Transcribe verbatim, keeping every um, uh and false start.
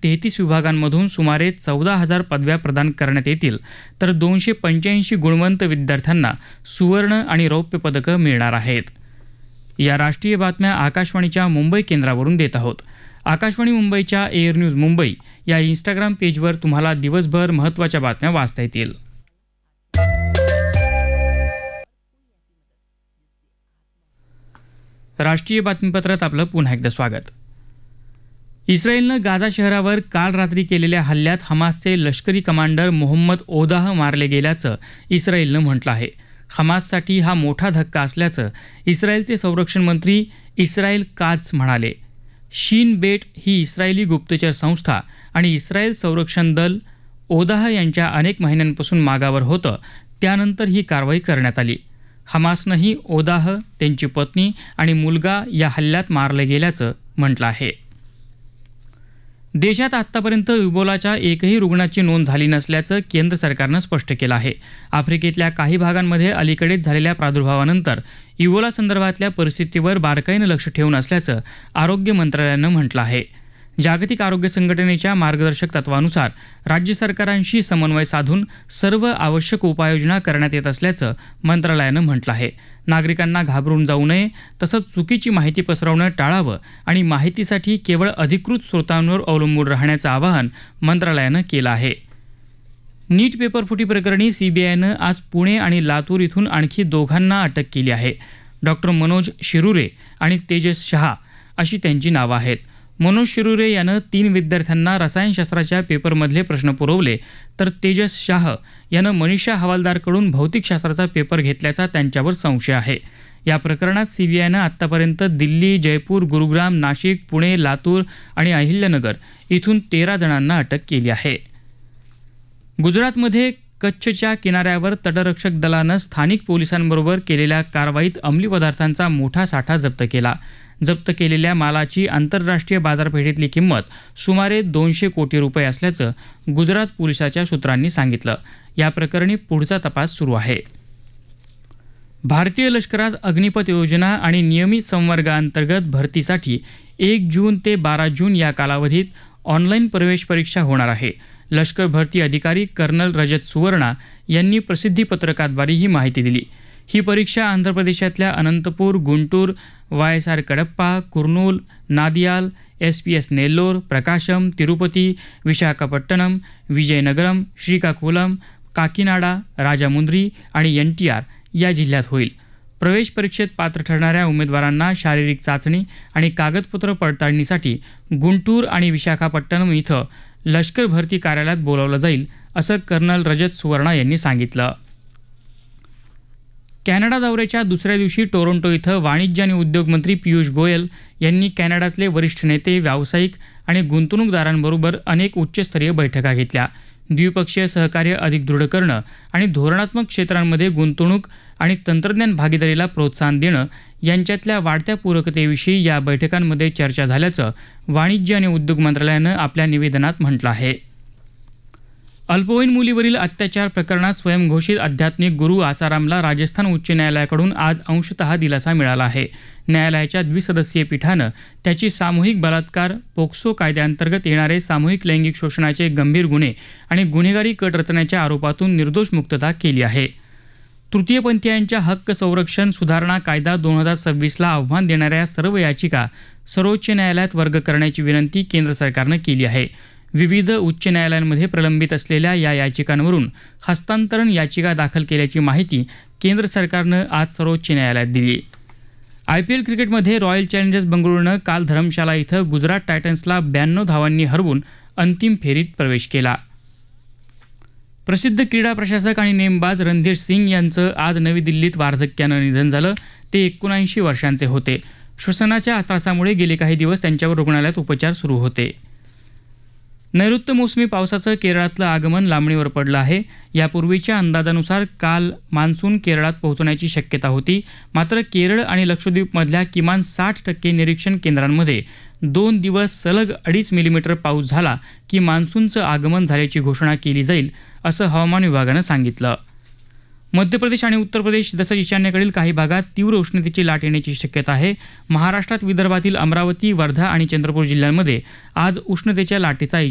तेहतीस विभागांमधून सुमारे चौदा हजार पदव्या प्रदान करण्यात येतील, तर दोनशे पंच्याऐंशी गुणवंत विद्यार्थ्यांना सुवर्ण आणि रौप्य पदकं मिळणार आहेत. या राष्ट्रीय बातम्या आकाशवाणीच्या मुंबई केंद्रावरून देत आहोत. आकाशवाणी मुंबईच्या एअर न्यूज मुंबई या इंस्टाग्राम पेजवर तुम्हाला दिवसभर महत्त्वाच्या बातम्या वाचता येतील. राष्ट्रीय बातमीपत्रात आपलं पुन्हा एकदा स्वागत. इस्रायलनं गाझा शहरावर काल रात्री केलेल्या हल्ल्यात हमासचे लष्करी कमांडर मोहम्मद ओदाह मारले गेल्याचं इस्रायलनं म्हटलं आहे. हमाससाठी हा मोठा धक्का असल्याचं इस्रायलचे संरक्षण मंत्री इस्रायल काच म्हणाले. शीन बेट ही इस्रायली गुप्तचर संस्था आणि इस्रायल संरक्षण दल ओदाह यांच्या अनेक महिन्यांपासून मागावर होतं, त्यानंतर ही कारवाई करण्यात आली. हमासनंही ओदाह, त्यांची पत्नी आणि मुलगा या हल्ल्यात मारले गेल्याचं म्हटलं आहे. देशात आतापर्यंत इबोलाच्या एकही रुग्णाची नोंद झाली नसल्याचं केंद्र सरकारनं स्पष्ट केलं आहे. आफ्रिकेतल्या काही भागांमध्ये अलीकडेच झालेल्या प्रादुर्भावानंतर इबोला संदर्भातल्या परिस्थितीवर बारकाईनं लक्ष ठेवून असल्याचं आरोग्य मंत्रालयानं म्हटलं आहे. जागतिक आरोग्य संघटनेच्या मार्गदर्शक तत्वानुसार राज्य सरकारांशी समन्वय साधून सर्व आवश्यक उपाययोजना करण्यात येत असल्याचं मंत्रालयानं म्हटलं आहे. नागरिकांना घाबरून जाऊ नये, तसंच चुकीची माहिती पसरवणं टाळावं आणि माहितीसाठी केवळ अधिकृत स्रोतांवर अवलंबून राहण्याचं आवाहन मंत्रालयानं केलं आहे. नीट पेपरफुटी प्रकरणी सीबीआयनं आज पुणे आणि लातूर इथून आणखी दोघांना अटक केली आहे. डॉक्टर मनोज शिरुरे आणि तेजस शहा अशी त्यांची नावं आहेत. मनोज शिरुरे यानं तीन विद्यार्थ्यांना रसायनशास्त्राच्या पेपरमधले प्रश्न पुरवले, तर तेजस शाह यानं मनीषा हवालदारकडून भौतिकशास्त्राचा पेपर घेतल्याचा त्यांच्यावर संशय आहे. या प्रकरणात सीबीआयनं आतापर्यंत दिल्ली, जयपूर, गुरुग्राम, नाशिक, पुणे, लातूर आणि अहिल्यानगर इथून तेरा जणांना अटक केली आहे. गुजरातमध्ये कच्छच्या किनाऱ्यावर तटरक्षक दलानं स्थानिक पोलिसांबरोबर केलेल्या कारवाईत अंमली पदार्थांचा मोठा साठा जप्त केला. जप्त केलेल्या मालाची आंतरराष्ट्रीय बाजारपेठेतली किंमत सुमारे दोनशे कोटी रुपये असल्याचं गुजरात पोलिसाच्या सूत्रांनी सांगितलं. या प्रकरणी पुढचा तपास सुरू आहे. भारतीय लष्करात अग्निपथ योजना आणि नियमित संवर्गाअंतर्गत भरतीसाठी एक जून ते बारा जून या कालावधीत ऑनलाईन प्रवेश परीक्षा होणार आहे. लष्कर भरती अधिकारी कर्नल रजत सुवर्णा यांनी प्रसिद्धी पत्रकाद्वारे ही माहिती दिली. ही परीक्षा आंध्र प्रदेशातल्या Anantapur, Guntur, Y S R Kadapa, Kurnool, नादियाल, S P S Nellore, प्रकाशम, तिरुपती, विशाखापट्टणम, विजयनगरम, श्रीकाकुलम, काकीनाडा, राजामुंद्री आणि एन टी आर या जिल्ह्यात होईल. प्रवेश परीक्षेत पात्र ठरणाऱ्या उमेदवारांना शारीरिक चाचणी आणि कागदपत्र पडताळणीसाठी गुंटूर आणि विशाखापट्टणम इथं लष्कर भरती कार्यालयात बोलावलं जाईल, असं कर्नल रजत सुवर्णा यांनी सांगितलं. कॅनडा दौऱ्याच्या दुसऱ्या दिवशी टोरंटो इथं वाणिज्य आणि उद्योग मंत्री पियुष गोयल यांनी कॅनडातले वरिष्ठ नेते, व्यावसायिक आणि गुंतवणूकदारांबरोबर अनेक उच्चस्तरीय बैठका घेतल्या. द्विपक्षीय सहकार्य अधिक दृढ करणं आणि धोरणात्मक क्षेत्रांमध्ये गुंतवणूक आणि तंत्रज्ञान भागीदारीला प्रोत्साहन देणं यांच्यातल्या वाढत्या पूरकतेविषयी या बैठकांमध्ये चर्चा झाल्याचं वाणिज्य आणि उद्योग मंत्रालयानं आपल्या निवेदनात म्हटलं आहे. अल्पवयीन मुलीवरील अत्याचार प्रकरणात स्वयंघोषित आध्यात्मिक गुरु आसारामला राजस्थान उच्च न्यायालयाकडून आज अंशतः दिलासा मिळाला आहे. न्यायालयाच्या द्विसदस्यीय पीठानं त्याची सामूहिक बलात्कार, पोक्सो कायद्याअंतर्गत येणारे सामूहिक लैंगिक शोषणाचे गंभीर गुन्हे आणि गुन्हेगारी कट रचण्याच्या आरोपातून निर्दोष मुक्तता केली आहे. तृतीयपंथीयांच्या हक्क संरक्षण सुधारणा कायदा दोन हजार सव्वीसला आव्हान देणाऱ्या सर्व याचिका सर्वोच्च न्यायालयात वर्ग करण्याची विनंती केंद्र सरकारनं केली आहे. विविध उच्च न्यायालयांमध्ये प्रलंबित असलेल्या या याचिकांवरून हस्तांतरण याचिका दाखल केल्याची माहिती केंद्र सरकारनं आज सर्वोच्च न्यायालयात दिली. आयपीएल क्रिकेटमध्ये रॉयल चॅलेंजर्स बंगळुरूनं काल धरमशाला इथं गुजरात टायटन्सला ब्याण्णव धावांनी हरवून अंतिम फेरीत प्रवेश केला. प्रसिद्ध क्रीडा प्रशासक आणि नेमबाज रणधीर सिंग यांचं आज नवी दिल्लीत वार्धक्यानं निधन झालं. ते एकोणऐंशी वर्षांचे होते. श्वसनाच्या त्रासामुळे गेले काही दिवस त्यांच्यावर रुग्णालयात उपचार सुरू होते. नैऋत्य मोसमी पावसाचं केरळातलं आगमन लांबणीवर पडलं आहे. यापूर्वीच्या अंदाजानुसार काल मान्सून केरळात पोहोचण्याची शक्यता होती. मात्र केरळ आणि लक्षद्वीपमधल्या किमान साठ टक्के निरीक्षण केंद्रांमध्ये दोन दिवस सलग अडीच मिलीमीटर पाऊस झाला की मान्सूनचं आगमन झाल्याची घोषणा केली जाईल, असं हवामान विभागानं सांगितलं. मध्य प्रदेश आणि उत्तर प्रदेश तसंच ईशान्येकडील काही भागात तीव्र उष्णतेची लाट येण्याची शक्यता आहे. महाराष्ट्रात विदर्भातील अमरावती, वर्धा आणि चंद्रपूर जिल्ह्यांमध्ये आज उष्णतेच्या लाटेचा